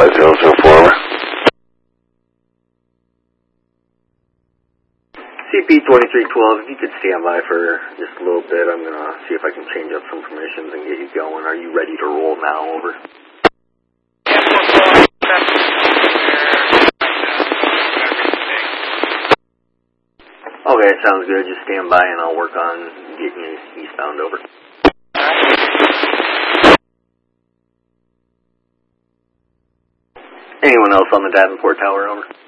5004, over. CP2312, if you could stand by for just a little bit, I'm going to see if I can change up some permissions and get you going. Are you ready to roll now? Over. Okay, sounds good. Just stand by and I'll work on getting you eastbound. Over. Anyone else on the Davenport Tower? Over.